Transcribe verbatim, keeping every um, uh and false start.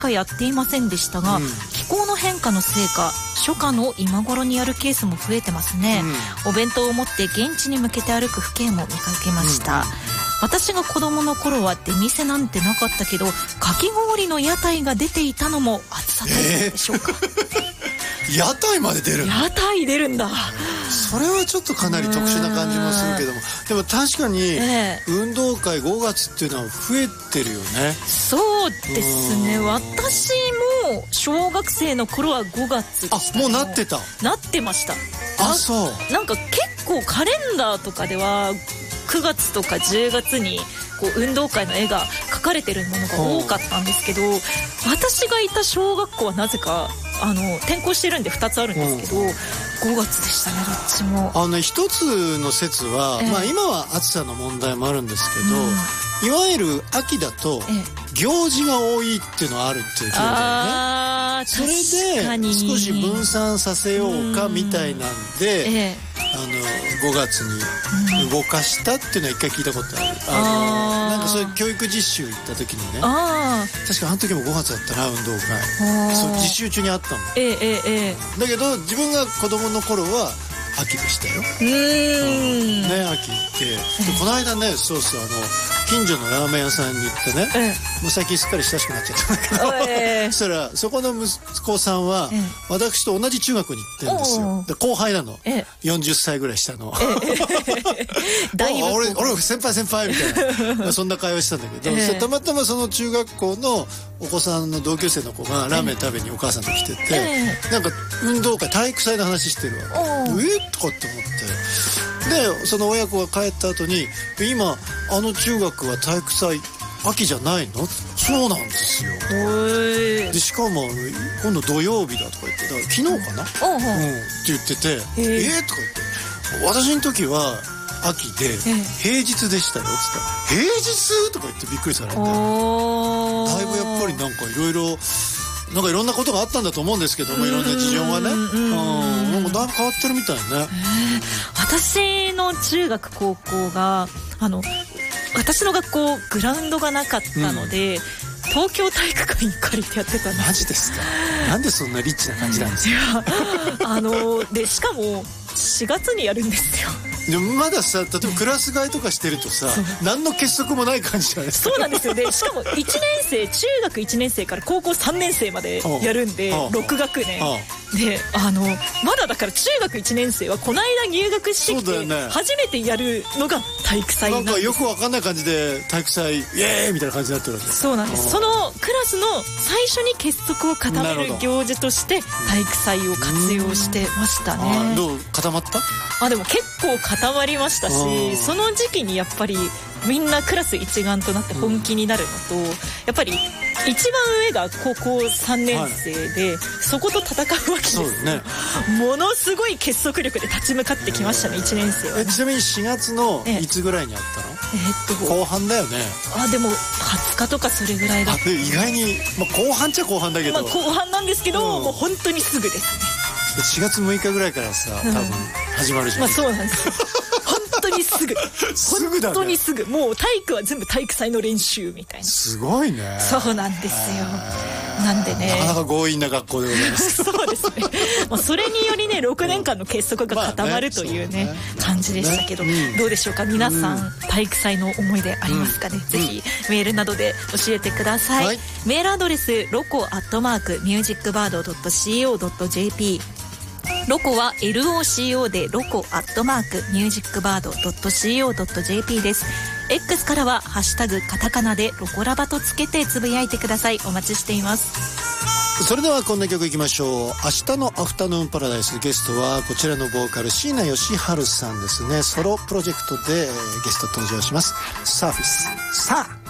かやっていませんでしたが、うん、気候の変化のせいか初夏の今頃にやるケースも増えてますね、うん、お弁当を持って現地に向けて歩く風景も見かけました、うん、私が子供の頃は出店なんてなかったけどかき氷の屋台が出ていたのも暑さ対策でしょうか、 えー、屋台まで出るの？ 屋台出るんだ。 それはちょっとかなり特殊な感じもするけども、でも確かに運動会ごがつっていうのは増えてるよね。 そうですね。私も小学生の頃はごがつでした、 ね、あ、もうなってた。 なってました。 あ、そうなんか結構カレンダーとかではくがつとかじゅうがつにこう運動会の絵が描かれてるものが多かったんですけど、私がいた小学校はなぜかあの転校してるんでふたつあるんですけど、ごがつでしたね、どっちも。 あのね、一つの説は、ええ、まあ、今は暑さの問題もあるんですけど、うん、いわゆる秋だと、ええ、行事が多いっていうのはあるっていう情報だよね。 あ、 それで少し分散させようかみたいなんで、ええ、あのごがつに動かしたっていうのは一回聞いたことある。あのなんかそういう教育実習行った時にね、あ、確かあの時もごがつだったな、運動会。そう、実習中にあったの。 ええええ、 だけど自分が子供の頃は秋でしたよ。 うーん、 ね、秋行って、でこの間ね、そうそう、あの近所のラーメン屋さんに行ってね、ええ、もう最近すっかり親しくなっちゃったんだけど、ええ、そしたらそこの息子さんは、ええ、私と同じ中学に行ってるんですよ。で後輩なの、ええ、よんじゅっさいぐらい下の、ええ、だいぶ俺俺先輩先輩みたいな、まあ、そんな会話したんだけど、ええ、たまたまその中学校のお子さんの同級生の子がラーメン食べにお母さんと来てて、ええ、なんか運動会体育祭の話してるわけ。えっとかって思って、でその親子が帰った後に、今あの中学は体育祭秋じゃないの？そうなんですよ。でしかも今度土曜日だとか言って、だから昨日かな、うん、って言ってて、えー、えー、とか言って、私の時は秋で平日でしたよっつったら、平日とか言ってびっくりされて、だいぶやっぱりなんかいろいろなんかいろんなことがあったんだと思うんですけども、いろんな事情がね、うん、なんかだいぶ変わってるみたいね。 私の中学高校があの私の学校グラウンドがなかったので、うん、東京体育館に借りてやってたんです。 マジですか？なんでそんなリッチな感じなんですか？いや、 あのでしかもしがつにやるんですよ。 でもまださ、例えばクラス替えとかしてるとさ、何の結束もない感じじゃないですか。 そうなんですよ。でしかもいちねん生、中学いちねん生から高校さんねん生までやるんで、ろく学年で、あのまだだから中学いちねん生はこの間入学してきて初めてやるのが体育祭なんです。 なんかよくわかんない感じで体育祭イエーイみたいな感じになってるわけ。 そうなんです。そのクラスの最初に結束を固める行事として体育祭を活用してましたね。 どう固まった？ あ、でも結構固まりましたし、その時期にやっぱりみんなクラス一丸となって本気になるのと、うん、やっぱり一番上が高校さんねん生で、はい、そこと戦うわけです。そうですね。ものすごい結束力で立ち向かってきましたね、いちねん生は、ね。 ちなみにしがつのいつぐらいにあったの？えー、っと後半だよね。 あ、でもはつかとかそれぐらいだった。 意外に、まあ、後半っちゃ後半だけど、 まあ、後半なんですけど、うん、もう本当にすぐですね。 しがつむいかぐらいからさ、多分始まるじゃん。 まあそうなんですよ。本当にすぐすぐだね。 本当にすぐ、もう体育は全部体育祭の練習みたいな。 すごいね。 そうなんですよ。なんでね、 なかなか強引な学校でございます。 そうですね。まあそれによりね、ろくねんかんの結束が固まるというね、まあね、感じでしたけど、ね、うん、どうでしょうか皆さん、うん、体育祭の思い出ありますかね、うん、ぜひメールなどで教えてください、はい、メールアドレスロコアットマークミュージックバードドットシーオードットジェーピー、ロコは エルオーシーオー でロコアットマークミュージックバードドットシーオードットジェーピー です。 X からはハッシュタグカタカナでロコラバとつけてつぶやいてください。お待ちしています。 それではこんな曲いきましょう。明日のアフタヌーンパラダイス、ゲストはこちらのボーカル椎名義治さんですね。ソロプロジェクトでゲスト登場します。サーフィス。さあ